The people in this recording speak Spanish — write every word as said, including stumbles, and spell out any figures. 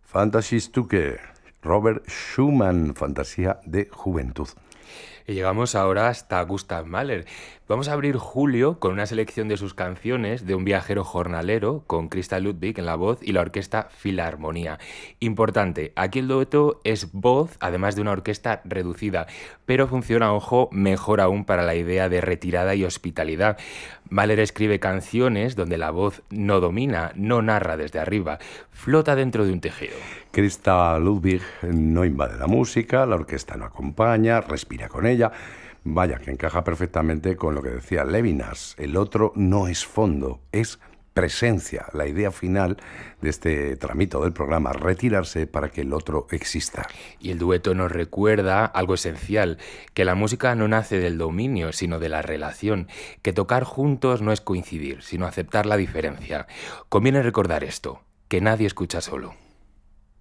Fantasy Stücke, Robert Schumann, Fantasía de Juventud. Y llegamos ahora hasta Gustav Mahler. Vamos a abrir julio con una selección de sus canciones de un viajero jornalero con Christa Ludwig en la voz y la orquesta Filarmonía. Importante, aquí el dueto es voz, además de una orquesta reducida, pero funciona, ojo, mejor aún para la idea de retirada y hospitalidad. Mahler escribe canciones donde la voz no domina, no narra desde arriba, flota dentro de un tejido. Christa Ludwig no invade la música, la orquesta no acompaña, respira con ella. Vaya, que encaja perfectamente con lo que decía Levinas. El otro no es fondo, es presencia. La idea final de este tramito del programa, retirarse para que el otro exista. Y el dueto nos recuerda algo esencial, que la música no nace del dominio, sino de la relación, que tocar juntos no es coincidir, sino aceptar la diferencia. Conviene recordar esto, que nadie escucha solo.